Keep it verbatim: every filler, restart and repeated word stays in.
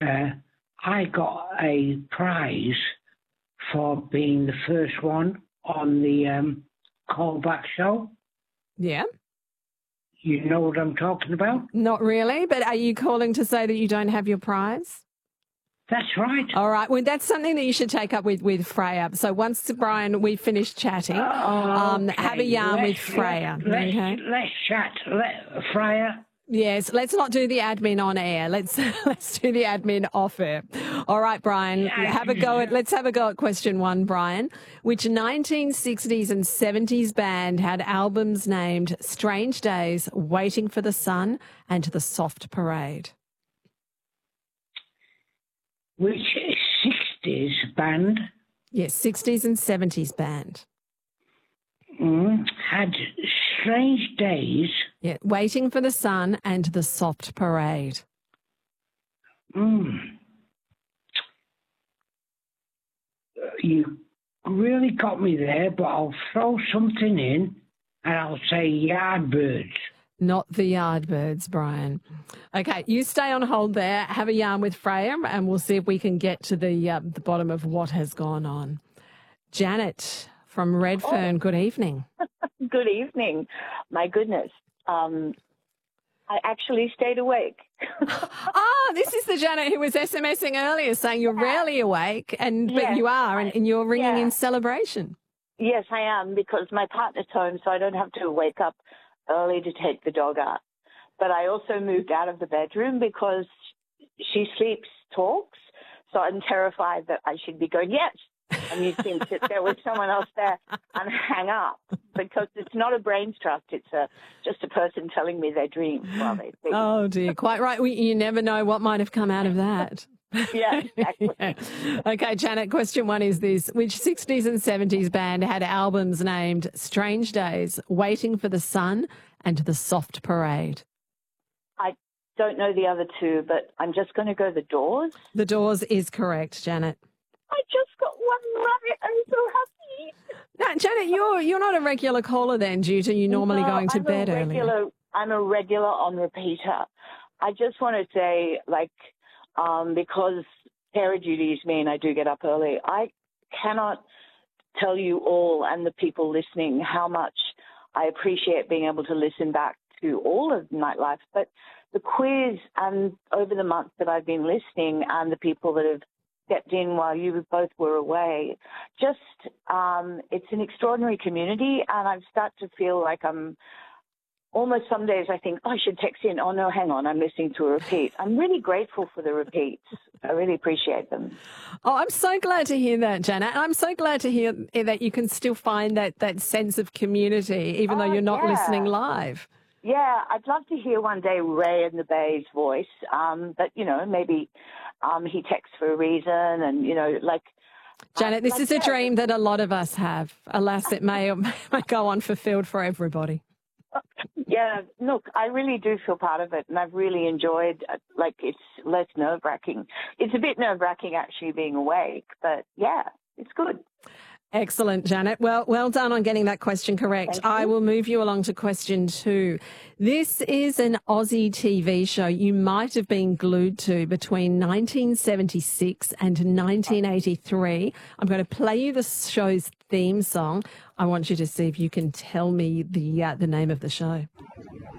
uh, I got a prize for being the first one on the um, callback show. Yeah. You know what I'm talking about? Not really, but are you calling to say that you don't have your prize? That's right. All right. Well, that's something that you should take up with, with Freya. So once, Brian, we finish chatting, Uh, um, okay. have a yarn let's, with Freya. Let's, okay? let's chat. Let, Freya. Yes, let's not do the admin on air. Let's let's do the admin off air. All right, Brian, have a go at let's have a go at question one, Brian. Which nineteen sixties and seventies band had albums named Strange Days, Waiting for the Sun, and The Soft Parade? Which sixties band? Yes, sixties and seventies band. Mm, had Strange Days. Yeah, Waiting for the Sun and The Soft Parade. Mm. You really got me there, but I'll throw something in and I'll say Yardbirds. Not the Yardbirds, Brian. Okay, you stay on hold there. Have a yarn with Freya and we'll see if we can get to the, uh, the bottom of what has gone on. Janet from Redfern, oh. Good evening. Good evening. My goodness. Um, I actually stayed awake. Ah, this is the Janet who was SMSing earlier saying you're rarely awake, and yes, but you are, and, and you're ringing yeah. in celebration. Yes, I am, because my partner's home, so I don't have to wake up early to take the dog out. But I also moved out of the bedroom because she sleeps, talks, so I'm terrified that I should be going, yes, and you think that there was someone else there and hang up, because it's not a brain trust. It's a, just a person telling me their dreams while they sleep. Oh, dear. Quite right. We, you never know what might have come out of that. Yeah, exactly. Yeah. Okay, Janet, question one is this. Which sixties and seventies band had albums named Strange Days, Waiting for the Sun, and The Soft Parade? I don't know the other two, but I'm just going to go The Doors. The Doors is correct, Janet. I just got one right. I'm so happy. Now, Janet, you're you're not a regular caller then, due to you normally no, going to I'm bed a regular, early. I'm a regular on repeater. I just want to say, like, um, because parent duties mean I do get up early, I cannot tell you all and the people listening how much I appreciate being able to listen back to all of Nightlife. But the quiz and over the month that I've been listening and the people that have stepped in while you both were away, just um, it's an extraordinary community, and I've started to feel like I'm almost some days I think, oh, I should text in. Oh, no, hang on, I'm listening to a repeat. I'm really grateful for the repeats. I really appreciate them. Oh, I'm so glad to hear that, Janet. And I'm so glad to hear that you can still find that, that sense of community, even oh, though you're not yeah. listening live. Yeah, I'd love to hear one day Ray in the Bay's voice, um, but, you know, maybe um, he texts for a reason and, you know, like... Janet, uh, this like, is a yeah. dream that a lot of us have. Alas, it may, may go unfulfilled for everybody. Yeah, look, I really do feel part of it, and I've really enjoyed, like, it's less nerve-wracking. It's a bit nerve-wracking actually being awake, but, yeah, it's good. Excellent, Janet. Well, well done on getting that question correct. I will move you along to question two. This is an Aussie T V show you might have been glued to between nineteen seventy-six and nineteen eighty-three. I'm going to play you the show's theme song. I want you to see if you can tell me the uh, the name of the show.